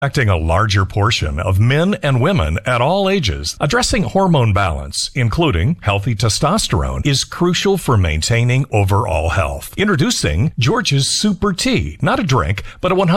Affecting a larger portion of men and women at all ages. Addressing hormone balance, including healthy testosterone, is crucial for maintaining overall health. Introducing George's Super Tea. Not a drink, but a